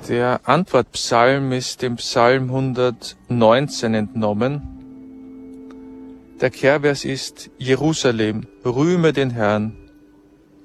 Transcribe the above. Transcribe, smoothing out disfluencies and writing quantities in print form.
Der Antwortpsalm ist dem Psalm 119 entnommen. Der Kehrvers ist: Jerusalem, rühme den Herrn,